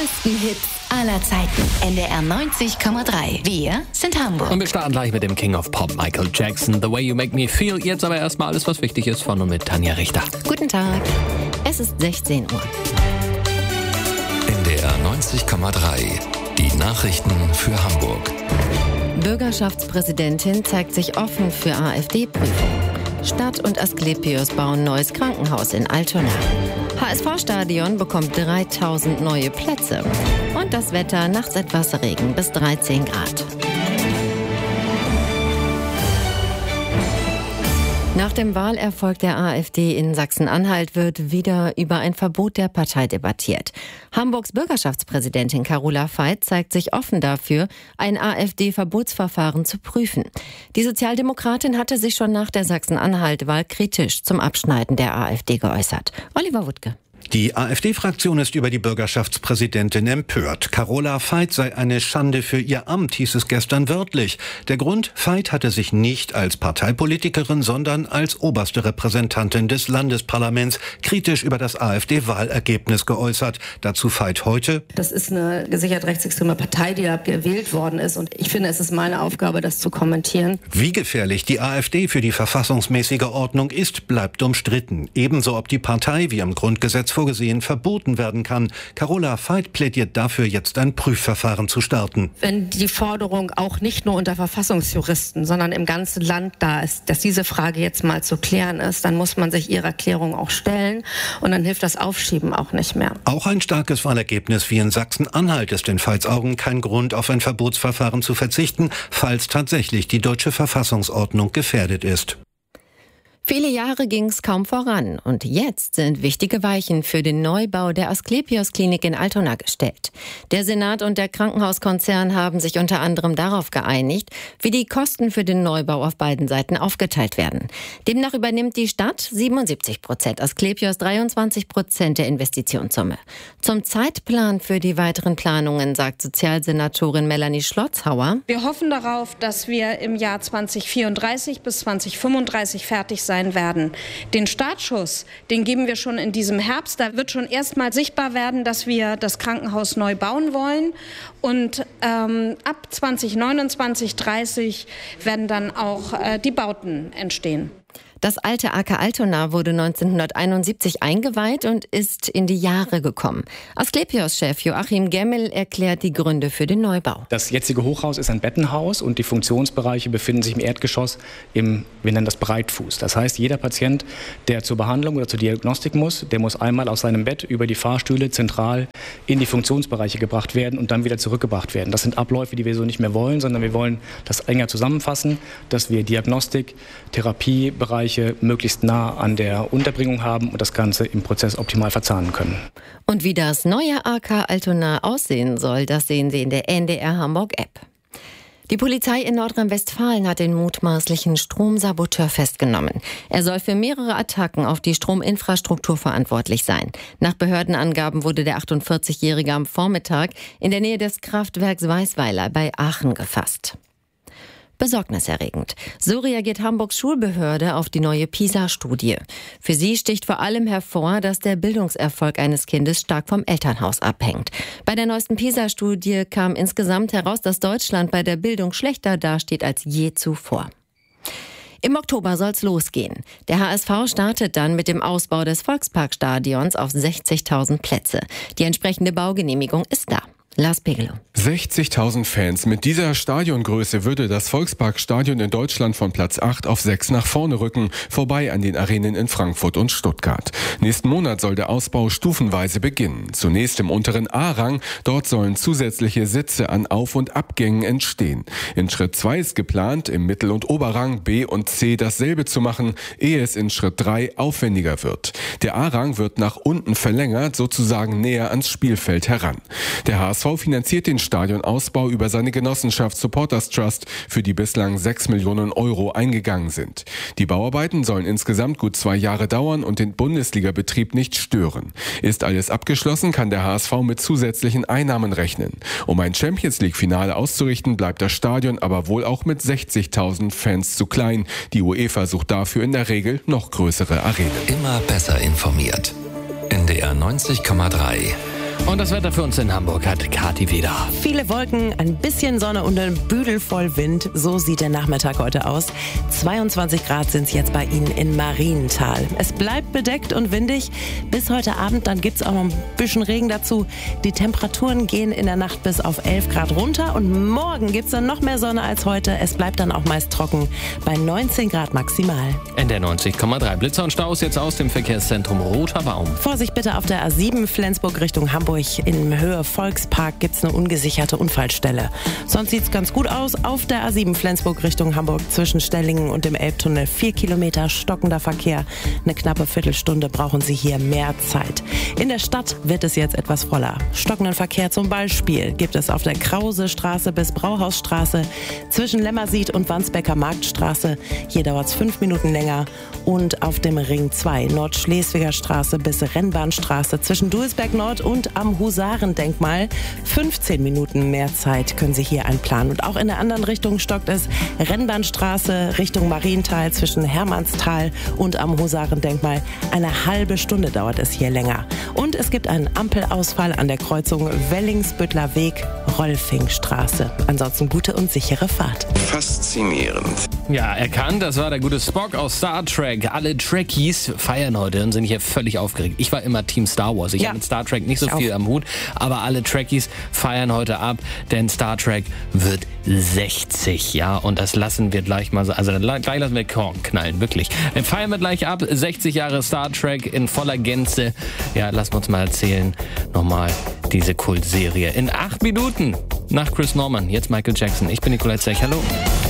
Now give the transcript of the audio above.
größten Hits aller Zeiten. NDR 90,3. Wir sind Hamburg. Und wir starten gleich mit dem King of Pop, Michael Jackson. The Way You Make Me Feel. Jetzt aber erstmal alles, was wichtig ist, von und mit Tanja Richter. Guten Tag. Es ist 16 Uhr. NDR 90,3. Die Nachrichten für Hamburg. Bürgerschaftspräsidentin zeigt sich offen für AfD-Prüfung. Stadt und Asklepios bauen neues Krankenhaus in Altona. HSV-Stadion bekommt 3000 neue Plätze. Und das Wetter, nachts etwas Regen bis 13 Grad. Nach dem Wahlerfolg der AfD in Sachsen-Anhalt wird wieder über ein Verbot der Partei debattiert. Hamburgs Bürgerschaftspräsidentin Carola Veit zeigt sich offen dafür, ein AfD-Verbotsverfahren zu prüfen. Die Sozialdemokratin hatte sich schon nach der Sachsen-Anhalt-Wahl kritisch zum Abschneiden der AfD geäußert. Oliver Wuttke. Die AfD-Fraktion ist über die Bürgerschaftspräsidentin empört. Carola Veit sei eine Schande für ihr Amt, hieß es gestern wörtlich. Der Grund: Veit hatte sich nicht als Parteipolitikerin, sondern als oberste Repräsentantin des Landesparlaments kritisch über das AfD-Wahlergebnis geäußert. Dazu Veit heute: Das ist eine gesichert rechtsextreme Partei, die da gewählt worden ist. Und ich finde, es ist meine Aufgabe, das zu kommentieren. Wie gefährlich die AfD für die verfassungsmäßige Ordnung ist, bleibt umstritten. Ebenso, ob die Partei, wie im Grundgesetz vorgesehen, verboten werden kann. Carola Veit plädiert dafür, jetzt ein Prüfverfahren zu starten. Wenn die Forderung auch nicht nur unter Verfassungsjuristen, sondern im ganzen Land da ist, dass diese Frage jetzt mal zu klären ist, dann muss man sich ihrer Klärung auch stellen und dann hilft das Aufschieben auch nicht mehr. Auch ein starkes Wahlergebnis wie in Sachsen-Anhalt ist in Veits Augen kein Grund, auf ein Verbotsverfahren zu verzichten, falls tatsächlich die deutsche Verfassungsordnung gefährdet ist. Viele Jahre ging es kaum voran und jetzt sind wichtige Weichen für den Neubau der Asklepios-Klinik in Altona gestellt. Der Senat und der Krankenhauskonzern haben sich unter anderem darauf geeinigt, wie die Kosten für den Neubau auf beiden Seiten aufgeteilt werden. Demnach übernimmt die Stadt 77%, Asklepios 23% der Investitionssumme. Zum Zeitplan für die weiteren Planungen sagt Sozialsenatorin Melanie Schlotzhauer: Wir hoffen darauf, dass wir im Jahr 2034 bis 2035 fertig sein werden. Den Startschuss, den geben wir schon in diesem Herbst. Da wird schon erstmal sichtbar werden, dass wir das Krankenhaus neu bauen wollen. Und ab 2029, 30 werden dann auch die Bauten entstehen. Das alte AK Altona wurde 1971 eingeweiht und ist in die Jahre gekommen. Asklepios-Chef Joachim Gemmel erklärt die Gründe für den Neubau. Das jetzige Hochhaus ist ein Bettenhaus und die Funktionsbereiche befinden sich im Erdgeschoss wir nennen das Breitfuß. Das heißt, jeder Patient, der zur Behandlung oder zur Diagnostik muss, der muss einmal aus seinem Bett über die Fahrstühle zentral in die Funktionsbereiche gebracht werden und dann wieder zurückgebracht werden. Das sind Abläufe, die wir so nicht mehr wollen, sondern wir wollen das enger zusammenfassen, dass wir Diagnostik, Therapiebereiche möglichst nah an der Unterbringung haben und das Ganze im Prozess optimal verzahnen können. Und wie das neue AK Altona aussehen soll, das sehen Sie in der NDR Hamburg App. Die Polizei in Nordrhein-Westfalen hat den mutmaßlichen Stromsaboteur festgenommen. Er soll für mehrere Attacken auf die Strominfrastruktur verantwortlich sein. Nach Behördenangaben wurde der 48-Jährige am Vormittag in der Nähe des Kraftwerks Weißweiler bei Aachen gefasst. Besorgniserregend. So reagiert Hamburgs Schulbehörde auf die neue PISA-Studie. Für sie sticht vor allem hervor, dass der Bildungserfolg eines Kindes stark vom Elternhaus abhängt. Bei der neuesten PISA-Studie kam insgesamt heraus, dass Deutschland bei der Bildung schlechter dasteht als je zuvor. Im Oktober soll's losgehen. Der HSV startet dann mit dem Ausbau des Volksparkstadions auf 60.000 Plätze. Die entsprechende Baugenehmigung ist da. Lars Pegelow. 60.000 Fans. Mit dieser Stadiongröße würde das Volksparkstadion in Deutschland von Platz 8 auf 6 nach vorne rücken, vorbei an den Arenen in Frankfurt und Stuttgart. Nächsten Monat soll der Ausbau stufenweise beginnen. Zunächst im unteren A-Rang. Dort sollen zusätzliche Sitze an Auf- und Abgängen entstehen. In Schritt 2 ist geplant, im Mittel- und Oberrang B und C dasselbe zu machen, ehe es in Schritt 3 aufwendiger wird. Der A-Rang wird nach unten verlängert, sozusagen näher ans Spielfeld heran. Der HSV finanziert den Stadionausbau über seine Genossenschaft Supporters Trust, für die bislang 6 Millionen Euro eingegangen sind. Die Bauarbeiten sollen insgesamt gut 2 Jahre dauern und den Bundesliga-Betrieb nicht stören. Ist alles abgeschlossen, kann der HSV mit zusätzlichen Einnahmen rechnen. Um ein Champions-League-Finale auszurichten, bleibt das Stadion aber wohl auch mit 60.000 Fans zu klein. Die UEFA sucht dafür in der Regel noch größere Arenen. Immer besser informiert. NDR 90,3. Und das Wetter für uns in Hamburg hat Kathi wieder. Viele Wolken, ein bisschen Sonne und ein Büdel voll Wind. So sieht der Nachmittag heute aus. 22 Grad sind es jetzt bei Ihnen in Marienthal. Es bleibt bedeckt und windig. Bis heute Abend, dann gibt es auch noch ein bisschen Regen dazu. Die Temperaturen gehen in der Nacht bis auf 11 Grad runter. Und morgen gibt es dann noch mehr Sonne als heute. Es bleibt dann auch meist trocken bei 19 Grad maximal. In der 90,3 Blitzer und Staus jetzt aus dem Verkehrszentrum Roter Baum. Vorsicht bitte auf der A7 Flensburg Richtung Hamburg. In Höhe Volkspark gibt es eine ungesicherte Unfallstelle. Sonst sieht es ganz gut aus. Auf der A7 Flensburg Richtung Hamburg zwischen Stellingen und dem Elbtunnel 4 Kilometer stockender Verkehr. Eine knappe Viertelstunde brauchen Sie hier mehr Zeit. In der Stadt wird es jetzt etwas voller. Stockenden Verkehr zum Beispiel gibt es auf der Krause-Straße bis Brauhausstraße, zwischen Lämmersied und Wandsbecker Marktstraße. Hier dauert es 5 Minuten länger. Und auf dem Ring 2 Nordschleswiger Straße bis Rennbahnstraße zwischen Duisberg Nord und am Husarendenkmal. 15 Minuten mehr Zeit können Sie hier einplanen. Und auch in der anderen Richtung stockt es. Rennbahnstraße Richtung Marienthal zwischen Hermannsthal und am Husarendenkmal. Eine halbe Stunde dauert es hier länger. Und es gibt einen Ampelausfall an der Kreuzung Wellingsbüttler Weg, Rolfingstraße. Ansonsten gute und sichere Fahrt. Faszinierend. Ja, erkannt, das war der gute Spock aus Star Trek. Alle Trekkies feiern heute und sind hier völlig aufgeregt. Ich war immer Team Star Wars. Ich habe mit Star Trek nicht so viel am Hut, aber alle Trekkies feiern heute ab, denn Star Trek wird 60, ja, und das lassen wir gleich mal so, also gleich lassen wir Korn knallen, wirklich. Feiern wir gleich ab, 60 Jahre Star Trek in voller Gänze. Ja, lassen wir uns mal erzählen, nochmal diese Kultserie in 8 Minuten nach Chris Norman. Jetzt Michael Jackson. Ich bin Nicolai Zech, hallo.